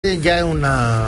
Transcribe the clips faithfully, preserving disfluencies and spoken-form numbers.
Ya es una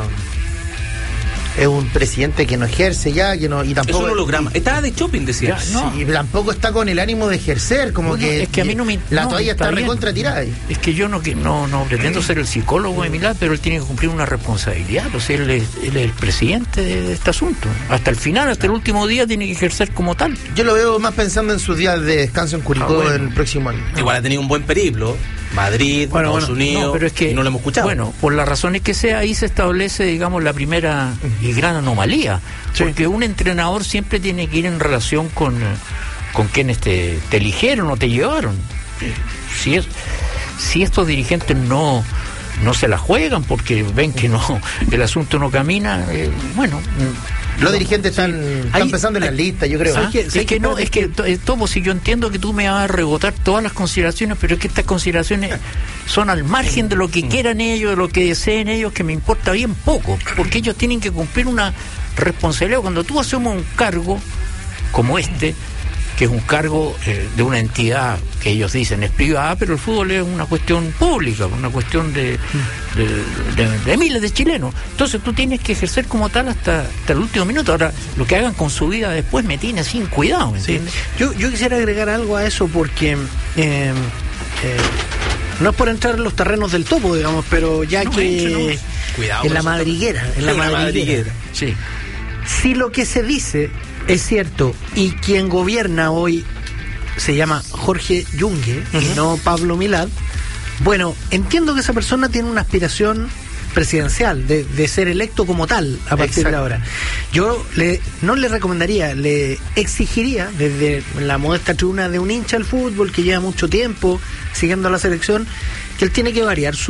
es un presidente que no ejerce ya, que no y tampoco es un holograma. Estaba de shopping, decía. Ya, no. Sí, tampoco está con el ánimo de ejercer, como bueno, que es que a mí no me, la no, toalla está, está recontra tirada. Es que yo no que no no pretendo ser el psicólogo de Milad, pero él tiene que cumplir una responsabilidad, o sea, él es, él es el presidente de, de este asunto. Hasta el final, hasta el último día tiene que ejercer como tal. Yo lo veo más pensando en sus días de descanso en Curicó ah, bueno. en el próximo año. Igual ha tenido un buen periplo. Madrid, bueno, Estados bueno, Unidos, no, pero es que, y no lo hemos escuchado. Bueno, por las razones que sea, ahí se establece, digamos, la primera y gran anomalía. Sí. Porque un entrenador siempre tiene que ir en relación con, con quienes te, te eligieron o te llevaron. Si, es, si estos dirigentes no, no se la juegan porque ven que no el asunto no camina, eh, bueno... Los dirigentes están, sí. están hay, pensando en las listas, yo creo. ¿Ah? Que, es que, que no, es que, que Tomo, si yo entiendo que tú me vas a rebotar todas las consideraciones, pero es que estas consideraciones son al margen de lo que quieran ellos, de lo que deseen ellos, que me importa bien poco, porque ellos tienen que cumplir una responsabilidad. Cuando tú asumes un cargo como este, que es un cargo eh, de una entidad que ellos dicen es privada, pero el fútbol es una cuestión pública, una cuestión de, de, de, de miles de chilenos. Entonces tú tienes que ejercer como tal hasta, hasta el último minuto. Ahora, lo que hagan con su vida después me tiene sin cuidado, ¿me entiendes? Sí. Yo, yo quisiera agregar algo a eso porque... Eh, eh, no es por entrar en los terrenos del topo, digamos, pero ya no, que no. Cuidado en la madriguera, en la madriguera, madriguera. Sí. Si lo que se dice es cierto y quien gobierna hoy se llama Jorge Yungue uh-huh. y no Pablo Milad, bueno, entiendo que esa persona tiene una aspiración presidencial de, de ser electo como tal a partir Exacto. de ahora. Yo le, no le recomendaría, le exigiría desde la modesta tribuna de un hincha del fútbol que lleva mucho tiempo siguiendo a la selección, que él tiene que variar su,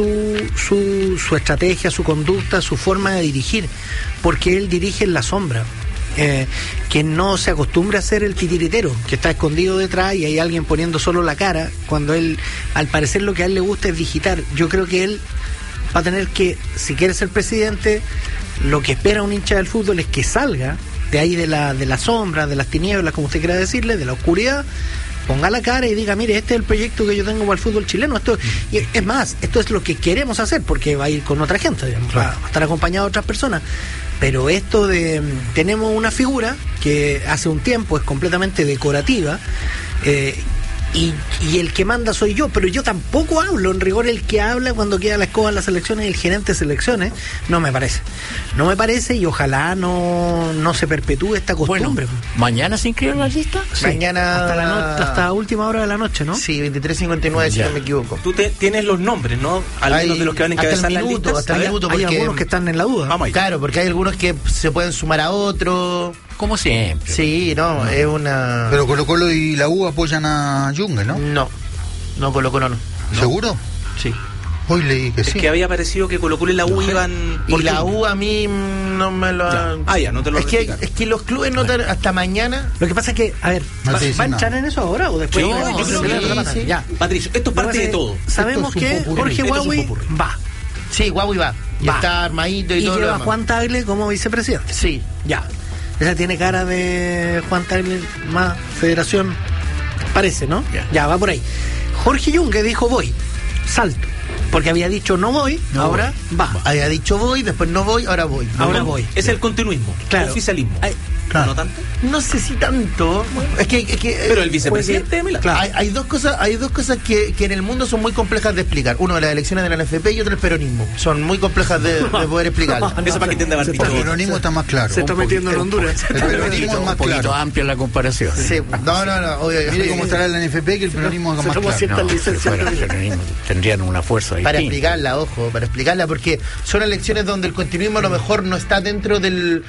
su, su estrategia, su conducta, su forma de dirigir, porque él dirige en la sombra. Eh, que no se acostumbra a ser el titiritero, que está escondido detrás y hay alguien poniendo solo la cara, cuando él, al parecer lo que a él le gusta es digitar. Yo creo que él va a tener que, si quiere ser presidente, lo que espera un hincha del fútbol es que salga de ahí de la, de la sombra, de las tinieblas, como usted quiera decirle, de la oscuridad, ponga la cara y diga, mire, este es el proyecto que yo tengo para el fútbol chileno. Esto, y es más, esto es lo que queremos hacer, porque va a ir con otra gente, digamos, claro. va a estar acompañado de otras personas. Pero esto de... Tenemos una figura que hace un tiempo es completamente decorativa, eh, y, y el que manda soy yo, pero yo tampoco hablo. En rigor, el que habla cuando queda la escoba en las elecciones es el gerente de selecciones. No me parece. No me parece y ojalá no, no se perpetúe esta costumbre. Bueno, ¿mañana se inscribe en la lista? Sí, mañana... Hasta la, no, hasta última hora de la noche, ¿no? Sí, veintitrés cincuenta y nueve, si no me equivoco. Tú te, tienes los nombres, ¿no? Al menos hay, de los que van a encabezar la lista. Hasta el minuto, hay algunos que están en la duda. Vamos claro, porque hay algunos que se pueden sumar a otro... Como siempre. Sí, no, no, es una... Pero Colo Colo y la U apoyan a Yungue, ¿no? No, no, Colo Colo no. no. ¿Seguro? Sí. Hoy leí que es sí. Es que había parecido que Colo Colo y la U no, iban... Y la U a mí no me lo... Ya. Ah, ya, no te lo es que, es que los clubes no te... hasta mañana... Lo que pasa es que, a ver, no ¿va, ¿va a entrar nada. en eso ahora o después? Sí, no, yo creo que sí, sí. Ya, Patricio, esto es parte de todo. Sabemos que Jorge Huawei va. Sí, Huawei va. Y va. Está armadito y, y todo. Y lleva a Juan Tagle como vicepresidente. Sí. Ya. Esa tiene cara de Juan Tagle más federación, parece, ¿no? Yeah. Ya, va por ahí. Jorge Yungue dijo voy, salto, porque había dicho no voy, no ahora voy. va. Había dicho voy, después no voy, ahora voy. No ahora voy. voy. Es el continuismo, claro. Oficialismo. Ay, claro. ¿No tanto? No sé si tanto. Es que, es que pero el vicepresidente, pues, claro. hay, hay dos cosas, hay dos cosas que, que en el mundo son muy complejas de explicar. Uno, las elecciones de la N F P y otro el peronismo. Son muy complejas de, de poder explicar. No, eso para que entienda Martín. El peronismo está más claro. Se está metiendo en Honduras. El peronismo es más claro. Amplia la comparación. Sí. No, no, no. Obvio, mire cómo estará la N F P que el peronismo es más claro. No, si fuera el peronismo tendrían una fuerza distinta. Para explicarla, ojo, para explicarla, porque son elecciones donde el continuismo a lo mejor no está dentro del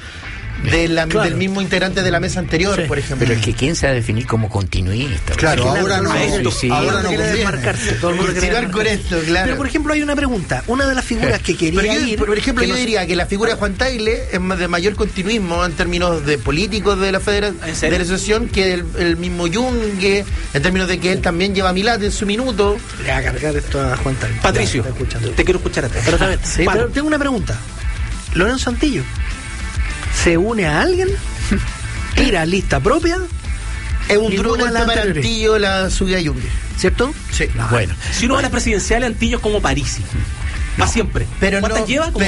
de la, claro. del mismo integrante de la mesa anterior, sí. por ejemplo. Pero es que quién se va a definir como continuista. Claro, claro ahora no, esto, sí, ahora no quiere desmarcarse, todo el mundo quiere desmarcarse. Con esto, claro. Pero por ejemplo hay una pregunta, una de las figuras que quería pero yo, ir, por ejemplo, yo no diría que la figura de Juan Tagle es de mayor continuismo en términos de políticos de la federación, de la asociación, que el, el mismo Yungue, en términos de que él también lleva Milad en su minuto. Le va a cargar esto a Juan Tagle. Patricio, te, te quiero escuchar a ti. Pero, también, sí, pero tengo una pregunta. Lorenzo Antillo, ¿se une a alguien? ¿Tira lista propia? Es un duro golpe para Antillo la subida a Yungue. ¿Cierto? Sí. No, bueno. Si uno va a la presidencial, Antillo es como Parisi. Va no, siempre. Pero ¿Cuántas no, lleva? Como